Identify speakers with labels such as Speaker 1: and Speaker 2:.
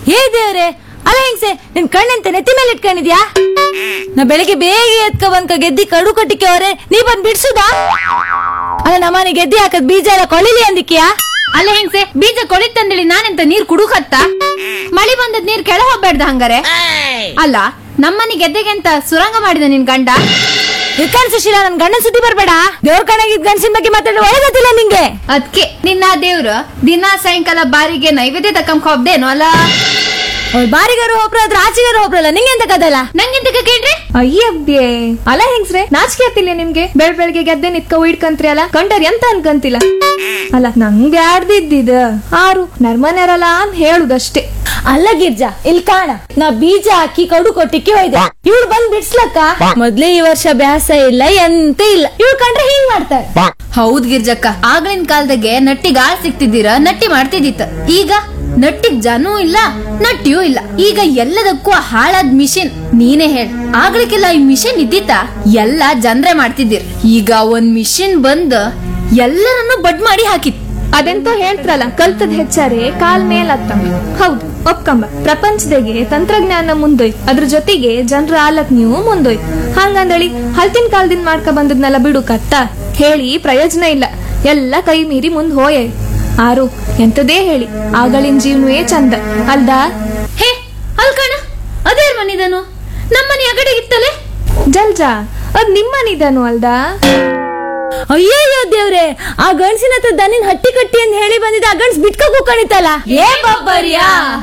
Speaker 1: ಹೇ ದೇವ್ರೆ, ಅಲ್ಲ ಹೆಂಗ್ಸೆ, ನಿನ್ ಕಣ್ಣಂತ ನೆತ್ತಿ ಮೇಲೆ ಇಟ್ಕೊಂಡಿದ್ಯಾ? ನಾ ಬೆಳಿಗ್ಗೆ ಬೇಗ ಎತ್ಕ ಬಂದ್ಕ ಗೆದ್ದಿ ಕಡು ಕಟ್ಟಿಕೆ ಅವ್ರೆ, ನೀ ಬಂದ್ ಬಿಡ್ಸುದಾ? ಅಲ್ಲ ನಮ್ಮನೆ ಗೆದ್ದಿ ಹಾಕದ್ ಬೀಜ ಎಲ್ಲ ಕೊಳಿಲಿ ಅಂದಿಕ್ಯಾ?
Speaker 2: ಅಲ್ಲ ಹೆಂಗ್ಸೆ, ಬೀಜ ಕೊಳಿತಂದೇಳಿ ನಾನೆಂತ ನೀರ್ ಕುಡುಕತ್ತ? ಮಳಿ ಬಂದದ್ ನೀರ್ ಕೆಳ ಹೋಗ್ಬೇಡ್ದ ಹಂಗಾರೆ? ಅಲ್ಲ ನಮ್ಮನೆ ಗೆದ್ದೆಗೆ ಅಂತ ಸುರಂಗ ಮಾಡಿದ ನಿನ್ ಗಂಡ?
Speaker 1: ಇರ್ಕಾನ್ ಸುಶೀಲ, ನನ್ ಗಂಡನ್ ಸುದ್ದಿ ಬರ್ಬೇಡ. ದೇವ್ರ ಕಣಗಿದ್ ಗಂಡಸಿನ ಬಗ್ಗೆ ಮಾತಾಡೋ ಒಳಗತ್ತಿಲ್ಲ ನಿಂಗೆ.
Speaker 2: ಅದ್ಕೆ ನಿನ್ನ ದೇವ್ರು ದಿನಾ ಸಾಯಂಕಾಲ ಬಾರಿಗೆ ನೈವೇದ್ಯ ತಕ್ಕಂಕ ಹೋಗ್ದೇನೋ ಅಲ್ಲ?
Speaker 1: ಬಾರಿಗಾರು ಒಬ್ರು ಅದ್ರ ಆಚೆಗಾರು ಒಬ್ರಲ್ಲ, ನಿಂಗೆ ಎಂತ ಕದಲ್ಲ?
Speaker 2: ನಂಗೆಂತ ಕೇಳ್ರಿ?
Speaker 3: ಅಯ್ಯಬ್ಯೆ, ಅಲ್ಲ ಹೆಂಗ್ಸ್ರೆ, ನಾಚಿಕೆ ಆತಿಲ್ಲ ನಿಮ್ಗೆ? ಬೆಳ್ಬೆಳ್ಗೆ ಗೆದ್ದೆ ನಿತ್ಕ ಇಡ್ಕಂತ್ರಿ ಅಲ್ಲ, ಕಂಡರ್ ಎಂತ ಅನ್ಕಂತಿಲ್ಲ. ಅಲ್ಲ ನಂಗೆ ಆಡ್ದಿದ್ದಿದ ಆರು ನರ್ಮನೆರಲ್ಲ ಅಂತ ಹೇಳುದಷ್ಟೇ.
Speaker 1: ಅಲ್ಲ ಗಿರ್ಜಾ, ಇಲ್ಲಿ ಕಾಣ, ನಾ ಬೀಜ ಹಾಕಿ ಕಡು ಕೊಟ್ಟಿಕ್ಕೆ ಹೋಯ್ದೆ. ಇವ್ಳು ಬಂದ್ ಬಿಡ್ಸ್ಲಕ್ಕ ಮೊದ್ಲೇ ಈ ವರ್ಷ ಬ್ಯಾಸ ಇಲ್ಲ ಎಂತ ಇಲ್ಲ. ಇವ್ಳು ಕಂಡ್ರೆ ಹಿಂಗ್ ಮಾಡ್ತಾರೆ.
Speaker 2: ಹೌದ್ ಗಿರ್ಜಕ್ಕ, ಆಗ್ಲಿನ ಕಾಲದಾಗೆ ನಟ್ಟಿಗ್ ಆಳ್ ಸಿಕ್ತಿದ್ದೀರ, ನಟ್ಟಿ ಮಾಡ್ತಿದ್ದಿತ್ತ. ಈಗ ನಟ್ಟಿಗ್ ಜನೂ ಇಲ್ಲ, ನಟ್ಟಿಯೂ ಇಲ್ಲ. ಈಗ ಎಲ್ಲದಕ್ಕೂ ಹಾಳಾದ್ ಮಿಷಿನ್. ನೀನೇ ಹೇಳ್, ಆಗ್ಲಿಕ್ಕೆಲ್ಲ ಈ ಮಿಷಿನ್ ಇದ್ದಿತ್ತ? ಎಲ್ಲ ಜನ್ರೆ ಮಾಡ್ತಿದ್ದೀರ್. ಈಗ ಒಂದ್ ಮಿಷಿನ್ ಬಂದ್ ಎಲ್ಲರನ್ನು ಬಡ್ ಮಾಡಿ ಹಾಕಿತ್.
Speaker 3: ಅದೆಂತೋ ಹೇಳ್ತಾರಲ್ಲ, ಕಲ್ತದ್ ಹೆಚ್ಚಾರೆ ಕಾಲ್ ಮೇಲ್ ಹತ್ತಂಬ. ಹೌದು, ಒಪ್ಕಂಬ. ಪ್ರಪಂಚದಾಗೆ ತಂತ್ರಜ್ಞಾನ ಮುಂದೋಯ್ತು, ಅದ್ರ ಜೊತೆಗೆ ಜನರ ಆಲಕ್ ನೀವು ಮುಂದೋಯ್ತು. ಹಂಗಂದಳಿ ಹಲ್ತಿನ ಕಾಲದಿಂದ ಮಾಡ್ಕ ಬಂದದ್ನೆಲ್ಲ ಬಿಡು ಕತ್ತ ಹೇಳಿ ಪ್ರಯೋಜನ ಇಲ್ಲ. ಎಲ್ಲ ಕೈ ಮೀರಿ ಮುಂದ್ ಹೋಯೆ. ಆರು ಎಂತದೇ ಹೇಳಿ, ಆಗಳಿನ ಜೀವನವೇ ಚಂದ ಅಲ್ದಾ?
Speaker 2: ಹೇ ಅಲ್ಕಣ, ಅದೇರ್ ಮನಿದನು? ನಮ್ಮನೆ ಅಗಡೆ ಇತ್ತಲೆ
Speaker 3: ಜಲ್ಜಾ, ಅದ್ ನಿಮ್ಮನಿದನು ಅಲ್ದಾ?
Speaker 1: ಅಯ್ಯಯ್ಯೋ ದೇವ್ರೆ, ಆ ಗಂಡ್ಸಿನ ಹತ್ರ ದನಿನ್ ಹಟ್ಟಿ ಕಟ್ಟಿ ಅಂತ ಹೇಳಿ ಬಂದಿದ್ದ ಆ ಗಂಡ್ಸ್ ಬಿಟ್ಕ ಕೂಕಣಿತಲ್ಲ.
Speaker 2: ಏ ಬಬ್ಬರಿಯಾ?